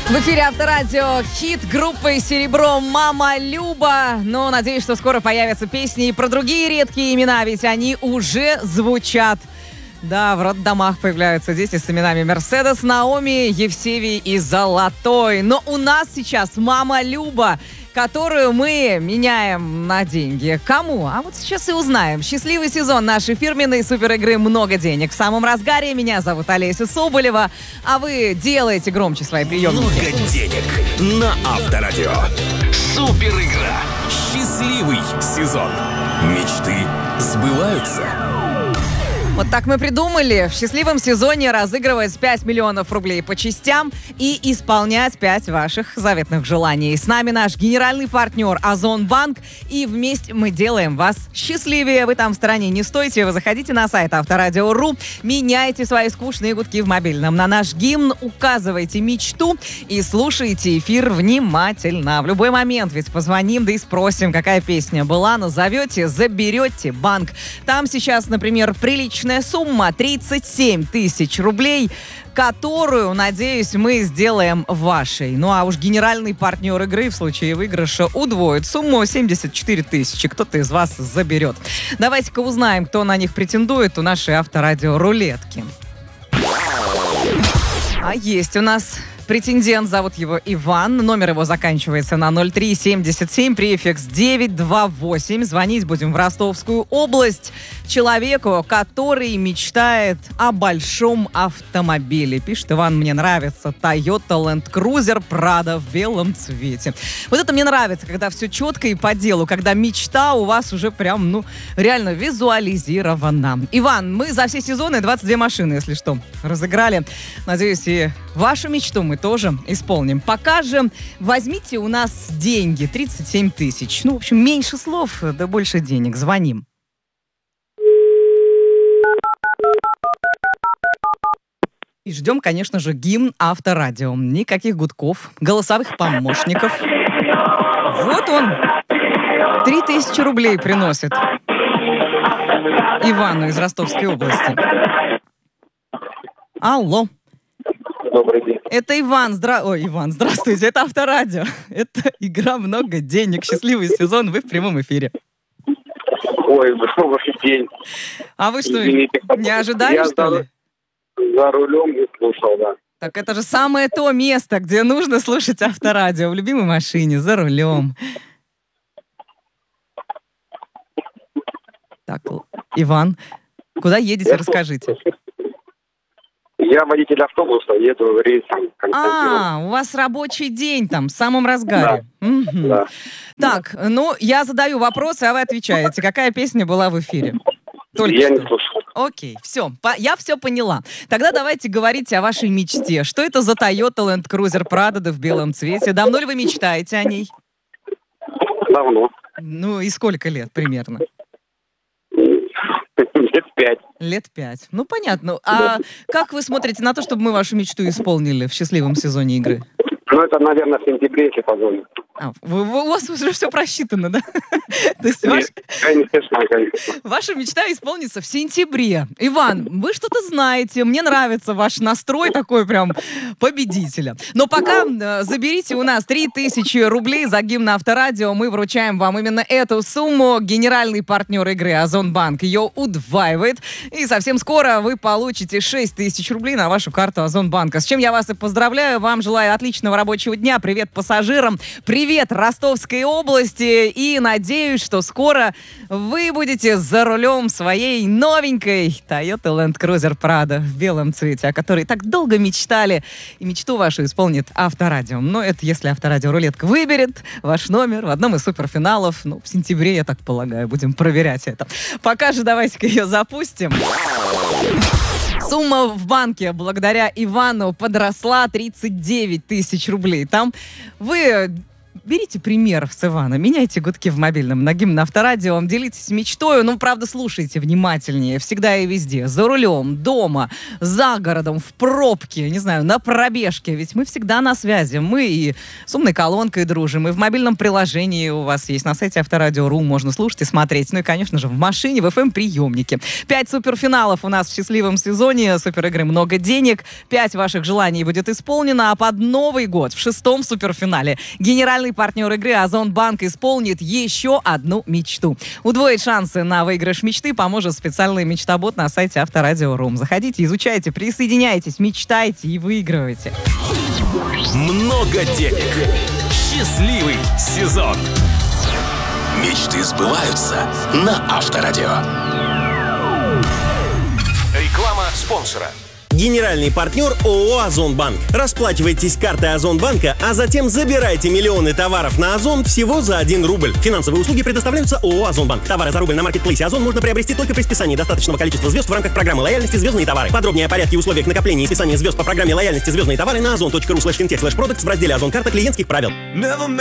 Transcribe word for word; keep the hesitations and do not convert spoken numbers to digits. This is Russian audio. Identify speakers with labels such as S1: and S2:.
S1: В эфире Авторадио, хит группы «Серебро» «Мама Люба». Но надеюсь, что скоро появятся песни и про другие редкие имена, ведь они уже звучат. Да, в роддомах появляются дети с именами Мерседес, Наоми, Евсевий и Золотой. Но у нас сейчас «Мама Люба», которую мы меняем на деньги. Кому? А вот сейчас и узнаем. Счастливый сезон нашей фирменной суперигры «Много денег». В самом разгаре. Меня зовут Олеся Соболева. А вы делаете громче свои приемники.
S2: «Много денег» на Авторадио. Суперигра. Счастливый сезон. Мечты сбываются.
S1: Вот так мы придумали в счастливом сезоне разыгрывать пять миллионов рублей по частям и исполнять пять ваших заветных желаний. С нами наш генеральный партнер Озонбанк, и вместе мы делаем вас счастливее. Вы там в стороне не стойте, вы заходите на сайт Авторадио точка ру, меняйте свои скучные гудки в мобильном на наш гимн, указывайте мечту и слушайте эфир внимательно. В любой момент ведь позвоним, да и спросим, какая песня была, назовете, заберете банк. Там сейчас, например, приличная сумма тридцать семь тысяч рублей, которую, надеюсь, мы сделаем вашей. Ну а уж генеральный партнер игры в случае выигрыша удвоит сумму семьдесят четыре тысячи. Кто-то из вас заберет. Давайте-ка узнаем, кто на них претендует у нашей Авторадио рулетки. А есть у нас претендент, зовут его Иван, номер его заканчивается на ноль три семьдесят семь, префикс девять два восемь. Звонить будем в Ростовскую область человеку, который мечтает о большом автомобиле. Пишет Иван: мне нравится Toyota Land Cruiser Prado в белом цвете. Вот это мне нравится, когда все четко и по делу, когда мечта у вас уже прям, ну, реально визуализирована. Иван, мы за все сезоны двадцать две машины, если что, разыграли. Надеюсь, и вашу мечту мы тоже исполним. Пока же возьмите у нас деньги, тридцать семь тысяч. Ну, в общем, меньше слов, да больше денег. Звоним. И ждем, конечно же, гимн Авторадио. Никаких гудков, голосовых помощников. Вот он. Три тысячи рублей приносит Ивану из Ростовской области. Алло.
S3: Добрый день.
S1: Это Иван. Здра... Ой, Иван, здравствуйте. Это Авторадио. Это игра «Много денег». Счастливый сезон. Вы в прямом эфире.
S3: Ой, добрый день.
S1: А вы что,
S3: Извините,
S1: не ожидали,
S3: я
S1: что
S3: за,
S1: ли?
S3: За рулем не слушал, да.
S1: Так это же самое то место, где нужно слушать Авторадио. В любимой машине, за рулем. Так, Иван, куда едете, расскажите.
S3: Я водитель автобуса, еду рейсом.
S1: А, у вас рабочий день там, в самом разгаре.
S3: Да.
S1: Угу.
S3: Да.
S1: Так, ну, я задаю вопросы, а вы отвечаете. Какая песня была в эфире? Только
S3: я
S1: что.
S3: не слушал.
S1: Окей, все, по- я все поняла. Тогда давайте говорить о вашей мечте. Что это за Toyota Land Cruiser Prado в белом цвете? Давно ли вы мечтаете о ней?
S3: Давно.
S1: Ну, и сколько лет примерно?
S3: Лет пять.
S1: Лет пять. Ну, понятно. А как вы смотрите на то, чтобы мы вашу мечту исполнили в счастливом сезоне игры?
S3: Ну, это, наверное, в сентябре, если позвонить.
S1: А, вы, вы- у вас уже все просчитано, да? То есть ваш-
S3: Конечно, конечно.
S1: ваша мечта исполнится в сентябре. Иван, вы что-то знаете. Мне нравится ваш настрой такой прям победителя. Но пока э, заберите у нас три тысячи рублей за гимн Авторадио. Мы вручаем вам именно эту сумму. Генеральный партнер игры Озонбанк ее удваивает. И совсем скоро вы получите шесть тысяч рублей на вашу карту Озонбанка. С чем я вас и поздравляю. Вам желаю отличного рабочего дня. Привет пассажирам. Привет Ростовской области. И надеюсь, что скоро вы будете за рулем своей новенькой Toyota Land Cruiser Prado в белом цвете, о которой так долго мечтали. И мечту вашу исполнит Авторадио. Но это если Авторадио рулетка выберет ваш номер в одном из суперфиналов. Ну, в сентябре, я так полагаю, будем проверять это. Пока же давайте-ка ее запустим. Сумма в банке благодаря Ивану подросла тридцать девять тысяч рублей. Там вы берите пример с Ивана, меняйте гудки в мобильном на гимн Авторадио, делитесь мечтой, ну, правда, слушайте внимательнее, всегда и везде, за рулем, дома, за городом, в пробке, не знаю, на пробежке, ведь мы всегда на связи, мы и с умной колонкой дружим, и в мобильном приложении у вас есть, на сайте Авторадио точка ру можно слушать и смотреть, ну и, конечно же, в машине, в эф эм-приемнике. Пять суперфиналов у нас в счастливом сезоне, супер игры «Много денег», пять ваших желаний будет исполнено, а под Новый год в шестом суперфинале генеральный партнер игры Озонбанк исполнит еще одну мечту. Удвоить шансы на выигрыш мечты поможет специальный мечтобот на сайте Авторадио точка ру. Заходите, изучайте, присоединяйтесь, мечтайте и выигрывайте.
S2: Много денег. Счастливый сезон. Мечты сбываются на Авторадио. Реклама спонсора.
S4: Генеральный партнер ООО «Озонбанк». Расплачивайтесь картой Озонбанка, а затем забирайте миллионы товаров на Озон всего за один рубль. Финансовые услуги предоставляются ООО «Озонбанк». Товары за рубль на маркетплейсе Озон можно приобрести только при списании достаточного количества звезд в рамках программы лояльности «Звездные товары». Подробнее о порядке и условиях накопления и списания звезд по программе лояльности «Звездные товары» на озон точка ру слэш финтех слэш продактс в разделе «Озон карта клиентских правил».